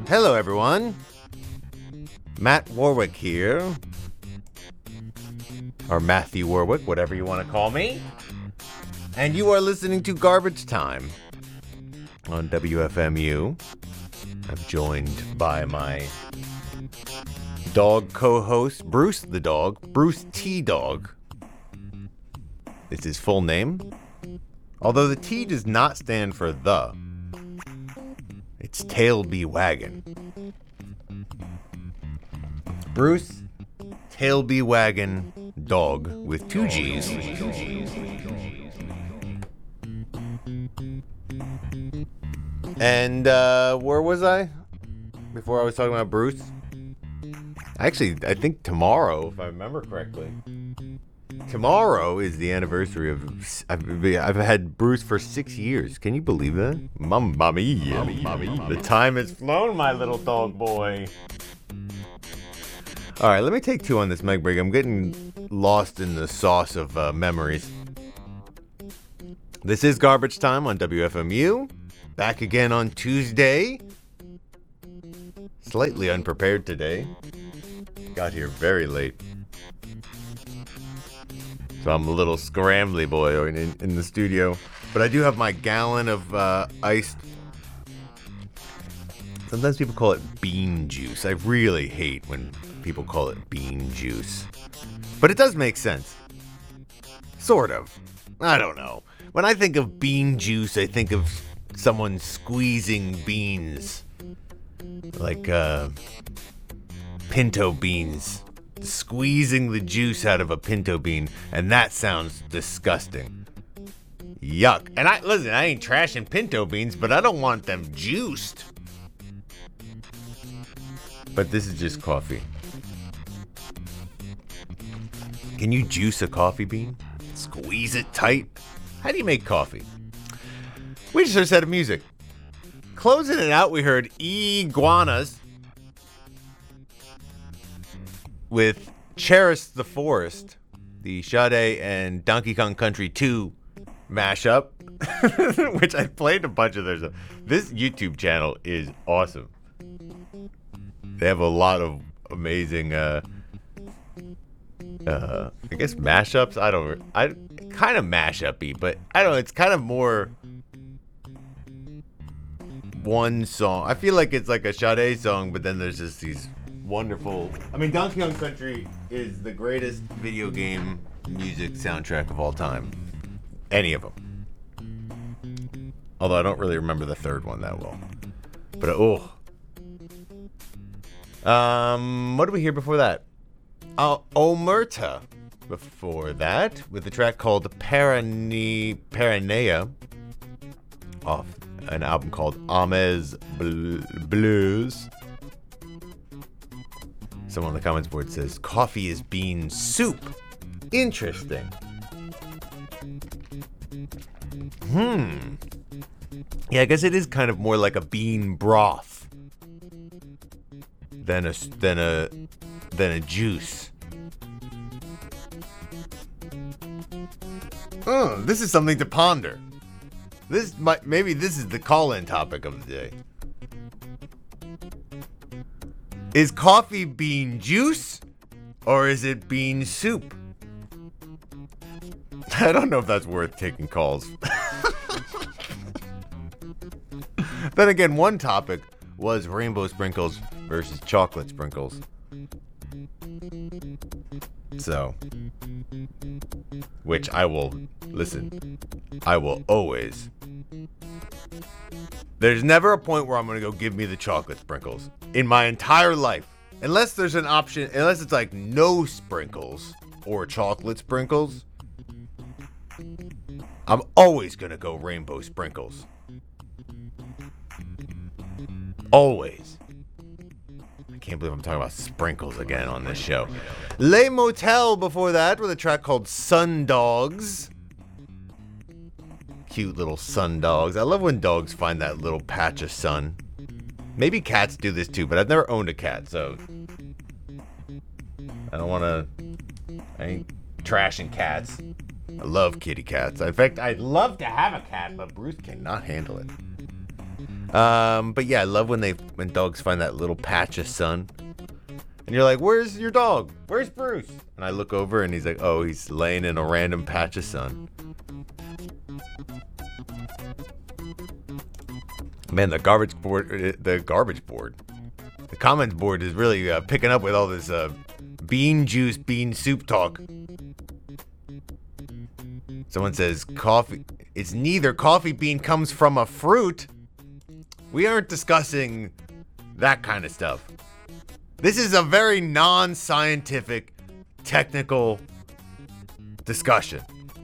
Hello, everyone. Matt Warwick here. Or Matthew Warwick, whatever you want to call me. And you are listening to Garbage Time on WFMU. I'm joined by my dog co-host, Bruce the dog, Bruce T. Dog. It's his full name. Although the T does not stand for the. It's Tailby Wagon. Bruce Tailby Wagon Dog with two G's. And where was I? Before I was talking about Bruce? Actually, I think tomorrow, if I remember correctly. Tomorrow is the anniversary of... I've had Bruce for 6 years. Can you believe that? Mamma mia. The time has flown, my little dog boy. All right, let me take two on this Meg break. I'm getting lost in the sauce of memories. This is Garbage Time on WFMU. Back again on Tuesday. Slightly unprepared today. Got here very late. So I'm a little scrambly boy in the studio. But I do have my gallon of iced... Sometimes people call it bean juice. I really hate when people call it bean juice. But it does make sense. Sort of. I don't know. When I think of bean juice, I think of someone squeezing beans. Like pinto beans. Squeezing the juice out of a pinto bean, and that sounds disgusting. Yuck. And I ain't trashing pinto beans, but I don't want them juiced. But this is just coffee. Can you juice a coffee bean? Squeeze it tight? How do you make coffee? We just heard a set of music. Closing it out, we heard Iguanas with Cherish the Forest, the Sade and Donkey Kong Country 2 mashup, which I played a bunch of theirs. This YouTube channel is awesome. They have a lot of amazing, I guess mashups. I kind of mashup-y, but I don't know. It's kind of more one song. I feel like it's like a Sade song, but then there's just these wonderful... I mean, Donkey Kong Country is the greatest video game music soundtrack of all time. Any of them. Although I don't really remember the third one that well. But, what did we hear before that? Omerta before that, with a track called Paranea, off an album called Ames Blues. Someone on the comments board says, coffee is bean soup. Interesting. Yeah, I guess it is kind of more like a bean broth than a juice. This is something to ponder. Maybe this is the call-in topic of the day. Is coffee bean juice, or is it bean soup? I don't know if that's worth taking calls. Then again, one topic was rainbow sprinkles versus chocolate sprinkles. So, which I will always. There's never a point where I'm going to go give me the chocolate sprinkles in my entire life. Unless there's an option, unless it's like no sprinkles or chocolate sprinkles, I'm always going to go rainbow sprinkles. Always. I can't believe I'm talking about sprinkles again on this show. Les Motel before that with a track called Sun Dogs. Cute little sun dogs. I love when dogs find that little patch of sun. Maybe cats do this too, but I've never owned a cat, so I ain't trashing cats. I love kitty cats. In fact, I'd love to have a cat, but Bruce cannot handle it. But yeah, I love when dogs find that little patch of sun. And you're like, where's your dog? Where's Bruce? And I look over and he's like, oh, he's laying in a random patch of sun. Man, the comments board is really picking up with all this bean juice, bean soup talk. Someone says coffee. It's neither coffee bean comes from a fruit. We aren't discussing that kind of stuff. This is a very non-scientific, technical discussion.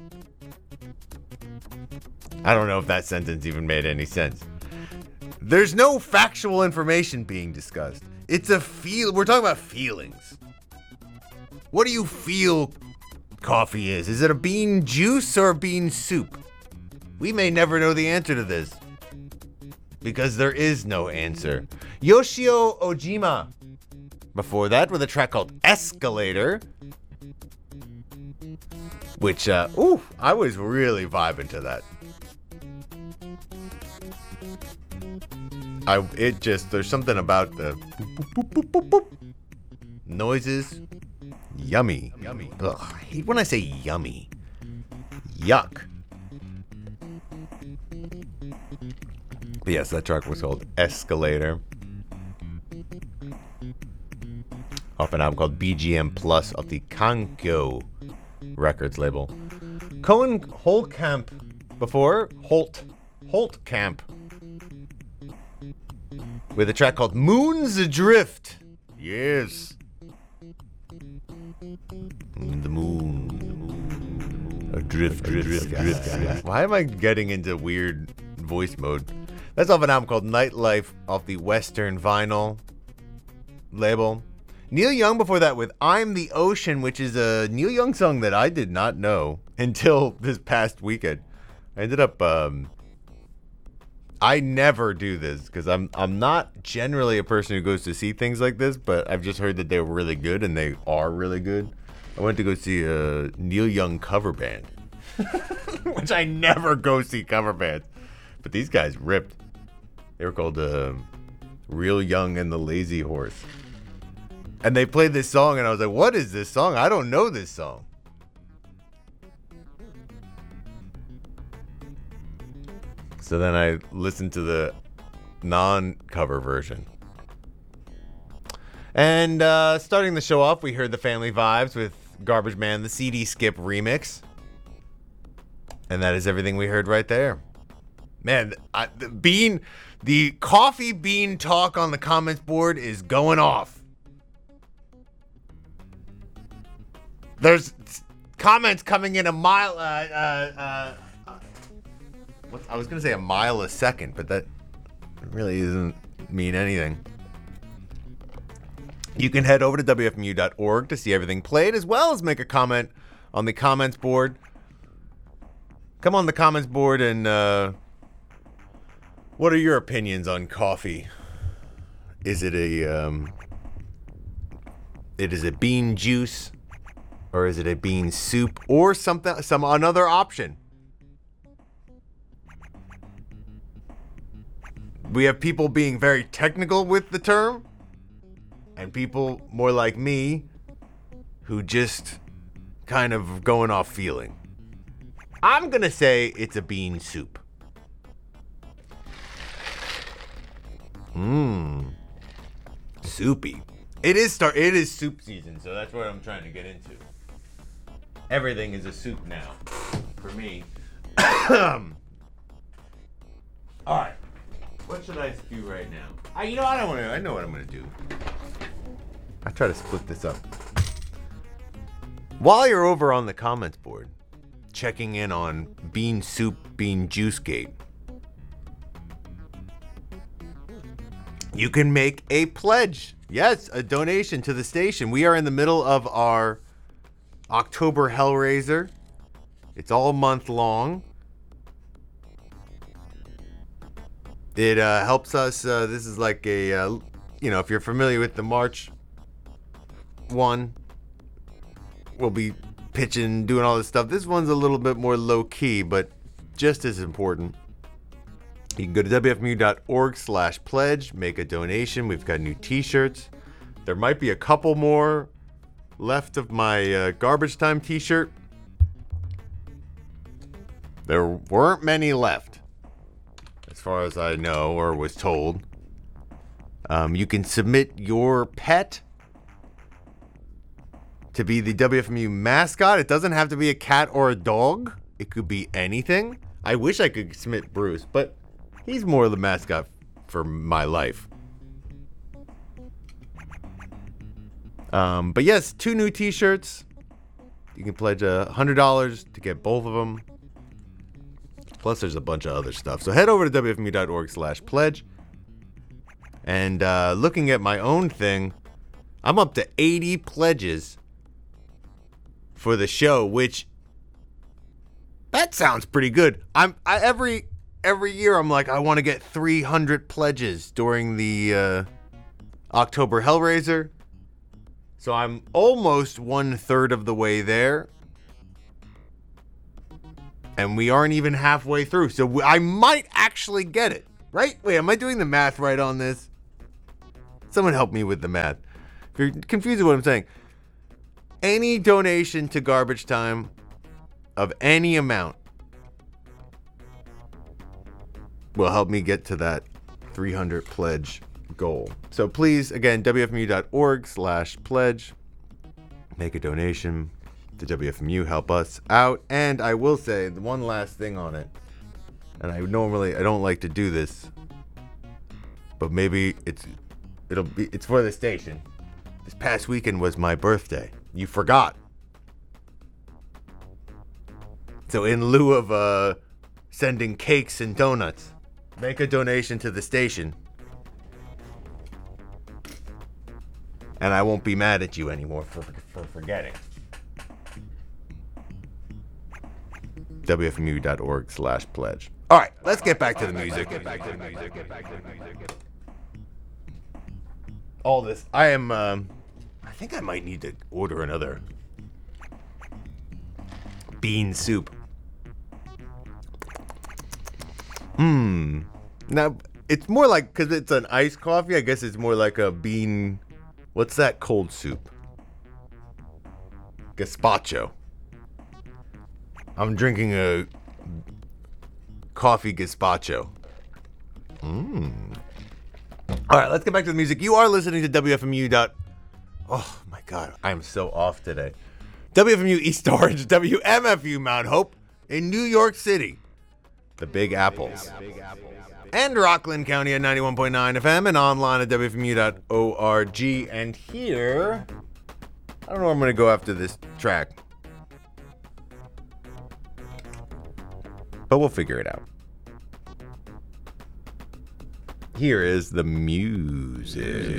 I don't know if that sentence even made any sense. There's no factual information being discussed. It's a feel. We're talking about feelings. What do you feel coffee is? Is it a bean juice or a bean soup? We may never know the answer to this because there is no answer. Yoshio Ojima. Before that, with a track called Escalator, which, I was really vibing to that. There's something about the boop, boop, boop, boop. Noises. Yummy. Ugh, I hate when I say yummy. Yuck. But yes, that track was called Escalator. Off an album called BGM Plus off the Kankyo Records label. Cohen Holtkamp before Holtkamp with a track called Moon's Adrift. Yes. The moon. Adrift. Why am I getting into weird voice mode? That's off an album called Nightlife off the Western Vinyl label. Neil Young before that with I'm the Ocean, which is a Neil Young song that I did not know until this past weekend. I ended up, I never do this because I'm not generally a person who goes to see things like this, but I've just heard that they were really good, and they are really good. I went to go see a Neil Young cover band, which I never go see cover bands, but these guys ripped. They were called Real Young and the Lazy Horse. And they played this song, and I was like, what is this song? I don't know this song. So then I listened to the non-cover version. And starting the show off, we heard the Family Vibes with Garbage Man, the CD Skip remix. And that is everything we heard right there. Man, the coffee bean talk on the comments board is going off. There's comments coming in a mile. I was gonna say a mile a second, but that really doesn't mean anything. You can head over to wfmu.org to see everything played, as well as make a comment on the comments board. Come on the comments board and what are your opinions on coffee? Is it a bean juice? Or is it a bean soup or some another option? We have people being very technical with the term, and people more like me who just kind of going off feeling. I'm gonna say it's a bean soup. Soupy. It is soup season, so that's what I'm trying to get into. Everything is a soup now, for me. All right, what should I do right now? I know what I'm gonna do. I try to split this up. While you're over on the comments board, checking in on Bean Soup, Bean Juice Gate, you can make a pledge. Yes, a donation to the station. We are in the middle of our October Hellraiser. It's all month long. It helps us. This is like a, if you're familiar with the March one, we'll be pitching, doing all this stuff. This one's a little bit more low key, but just as important. You can go to wfmu.org/pledge, make a donation. We've got new t-shirts. There might be a couple more left of my Garbage Time t-shirt. There weren't many left, as far as I know or was told. You can submit your pet to be the WFMU mascot. It doesn't have to be a cat or a dog. It could be anything. I wish I could submit Bruce, but he's more the mascot for my life. But yes, 2 new t-shirts. You can pledge $100 to get both of them. Plus, there's a bunch of other stuff. So head over to wfmu.org/pledge. And looking at my own thing, I'm up to 80 pledges for the show, which that sounds pretty good. Every year I'm like, I want to get 300 pledges during the October Hellraiser. So I'm almost 1/3 of the way there. And we aren't even halfway through. So I might actually get it. Right? Wait, am I doing the math right on this? Someone help me with the math. If you're confused with what I'm saying, any donation to Garbage Time of any amount will help me get to that 300 pledge goal. So please, again, wfmu.org/pledge. Make a donation to WFMU. Help us out. And I will say the one last thing on it. And I don't like to do this, but maybe it's for the station. This past weekend was my birthday. You forgot. So in lieu of sending cakes and donuts, make a donation to the station. And I won't be mad at you anymore for forgetting. wfmu.org/pledge. All right, let's get back to the music. All this. I think I might need to order another bean soup. Now, it's more like, because it's an iced coffee, I guess it's more like a bean. What's that cold soup? Gazpacho. I'm drinking a coffee gazpacho. All right, let's get back to the music. You are listening to WFMU. Oh my God, I am so off today. WFMU East Orange, WMFU Mount Hope in New York City, the Big Apples, and Rockland County at 91.9 FM and online at WFMU.org. And here, I don't know where I'm going to go after this track, but we'll figure it out. Here is the music.